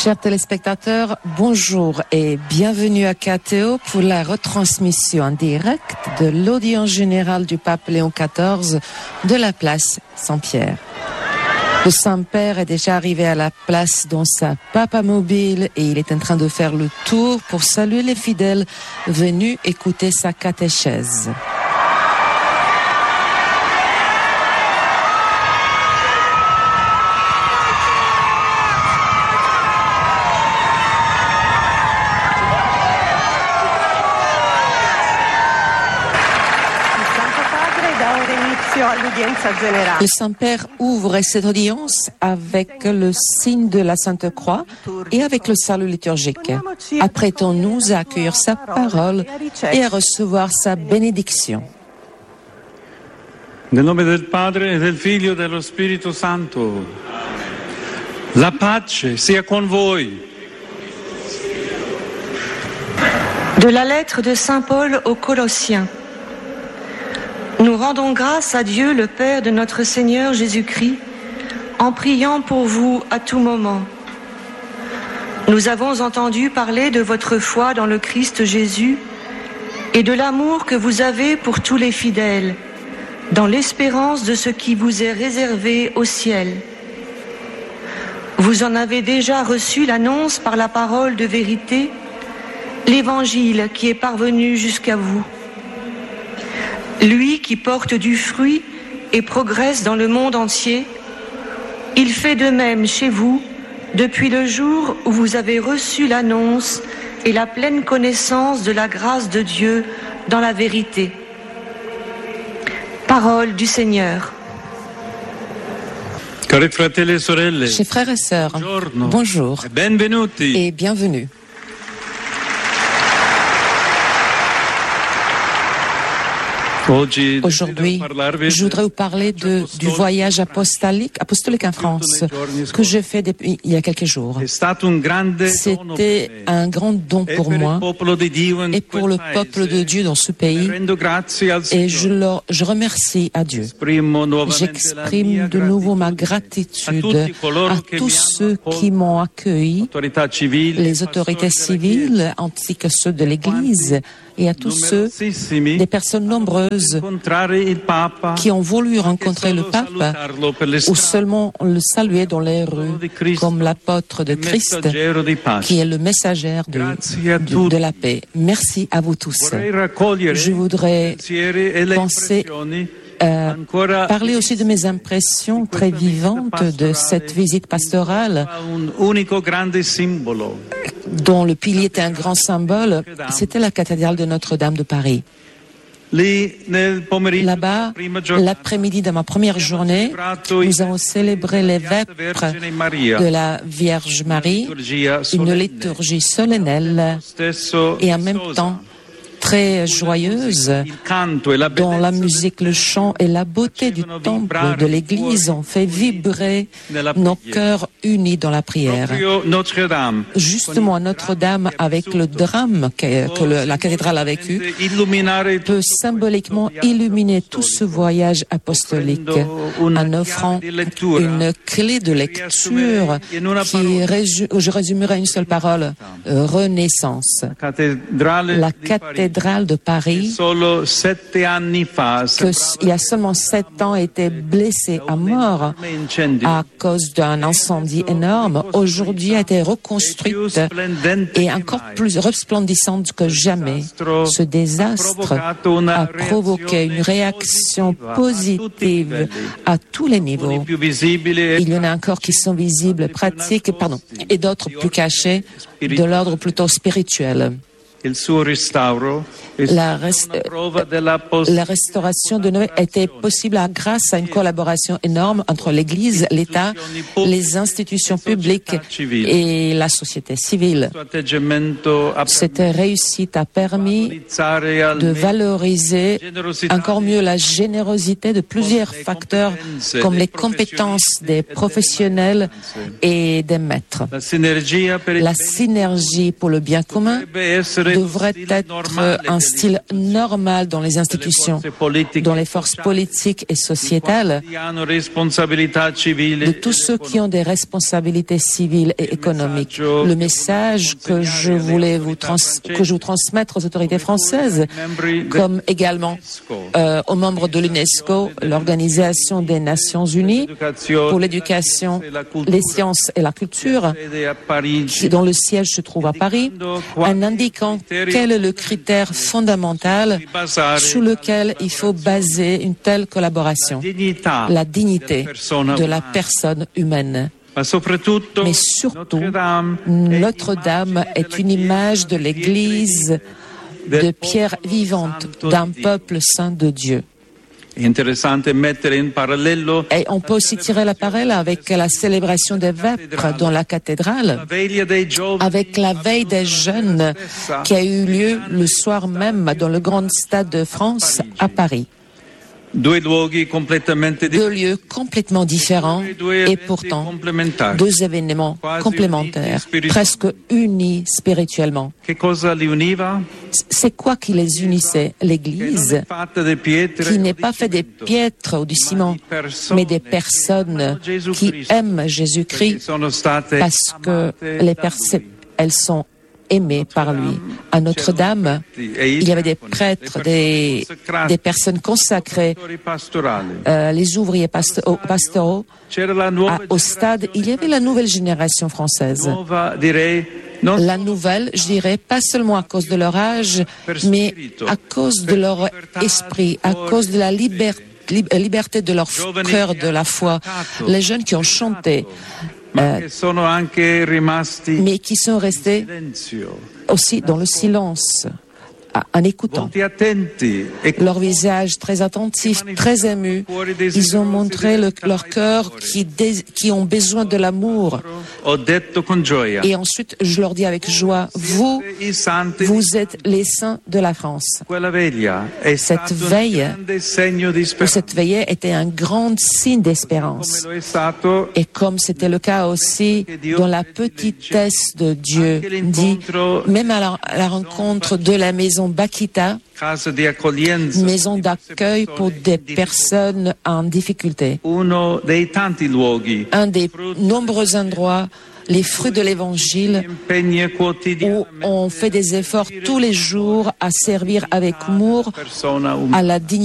Chers téléspectateurs, bonjour et bienvenue à KTO pour la retransmission en direct de l'audience générale du pape Léon XIV de la place Saint-Pierre. Le Saint-Père est déjà arrivé à la place dans sa papamobile et il est en train de faire le tour pour saluer les fidèles venus écouter sa catéchèse. Le Saint-Père ouvre cette audience avec le signe de la Sainte Croix et avec le salut liturgique. Apprêtons-nous à accueillir sa parole et à recevoir sa bénédiction. Nel nome del Padre e del Figlio e dello Spirito Santo. La pace sia con voi. De la lettre de Saint Paul aux Colossiens. Nous rendons grâce à Dieu, le Père de notre Seigneur Jésus-Christ, en priant pour vous à tout moment. Nous avons entendu parler de votre foi dans le Christ Jésus et de l'amour que vous avez pour tous les fidèles, dans l'espérance de ce qui vous est réservé au ciel. Vous en avez déjà reçu l'annonce par la parole de vérité, l'Évangile qui est parvenu jusqu'à vous. Lui qui porte du fruit et progresse dans le monde entier, il fait de même chez vous depuis le jour où vous avez reçu l'annonce et la pleine connaissance de la grâce de Dieu dans la vérité. Parole du Seigneur. Cari fratelli e sorelle, Chers frères et sœurs, buongiorno, bonjour benvenuti. et bienvenue. Aujourd'hui, je voudrais vous parler du voyage apostolique en France que j'ai fait il y a quelques jours. C'était un grand don pour moi et pour le peuple de Dieu dans ce pays et je remercie à Dieu. J'exprime de nouveau ma gratitude à tous ceux qui m'ont accueilli, les autorités civiles ainsi que ceux de l'Église, et à tous ceux, des personnes nombreuses qui ont voulu rencontrer le pape ou seulement le saluer dans les rues comme l'apôtre de Christ qui est le messager de la paix. Merci à vous tous. Je voudrais parler aussi de mes impressions très vivantes de cette visite pastorale dont le pilier était un grand symbole. C'était la cathédrale de Notre-Dame de Paris. Là-bas, l'après-midi de ma première journée, nous avons célébré les vêpres de la Vierge Marie, une liturgie solennelle et en même temps très joyeuse, dont la musique, le chant et la beauté du temple de l'église ont fait vibrer nos cœurs unis dans la prière. Justement, Notre-Dame, avec le drame que la cathédrale a vécu, peut symboliquement illuminer tout ce voyage apostolique en offrant une clé de lecture je résumerai une seule parole, renaissance. La cathédrale de Paris, il y a seulement 7 ans, était blessée à mort à cause d'un incendie énorme, aujourd'hui a été reconstruite et encore plus resplendissante que jamais. Ce désastre a provoqué une réaction positive à tous les niveaux. Il y en a encore qui sont visibles, pratiques, et d'autres plus cachés, de l'ordre plutôt spirituel. La restauration de Noé était possible grâce à une collaboration énorme entre l'Église, l'État, les institutions publiques et la société civile. Cette réussite a permis de valoriser encore mieux la générosité de plusieurs facteurs comme les compétences des professionnels et des maîtres. La synergie pour le bien commun devrait être un style normal dans les institutions, dans les forces politiques et sociétales, de tous ceux qui ont des responsabilités civiles et économiques. Le message que je voulais vous transmettre aux autorités françaises, comme également aux membres de l'UNESCO, l'Organisation des Nations Unies pour l'éducation, les sciences et la culture, dont le siège se trouve à Paris, en indiquant quel est le critère fondamental sur lequel il faut baser une telle collaboration, la dignité de la personne humaine. Mais surtout, Notre-Dame est une image de l'Église, de pierre vivante, d'un peuple saint de Dieu. Et on peut aussi tirer la parallèle avec la célébration des vêpres dans la cathédrale, avec la veille des jeunes qui a eu lieu le soir même dans le Grand Stade de France à Paris. Deux lieux complètement différents et pourtant deux événements complémentaires, presque unis spirituellement. C'est quoi qui les unissait? L'Église, qui n'est pas faite des piètres ou du ciment, mais des personnes qui aiment Jésus-Christ parce que elles sont aimées par lui. À Notre-Dame, il y avait des prêtres, des personnes consacrées, les ouvriers pastoraux. Au stade, il y avait la nouvelle génération française. La nouvelle, je dirais, pas seulement à cause de leur âge, mais à cause de leur esprit, à cause de la liberté de leur cœur, de la foi. Les jeunes qui ont chanté, mais qui sont restés aussi dans le silence, en écoutant. Leur visage très attentif, très ému, ils ont montré leur cœur qui ont besoin de l'amour. Et ensuite, je leur dis avec joie, vous êtes les saints de la France. Cette veillée était un grand signe d'espérance. Et comme c'était le cas aussi dans la petitesse de Dieu, dit, même à la rencontre de la maison Bakita, maison d'accueil pour des personnes en difficulté. Un des nombreux endroits, les fruits de l'Évangile, où on fait des efforts tous les jours à servir avec amour à la dignité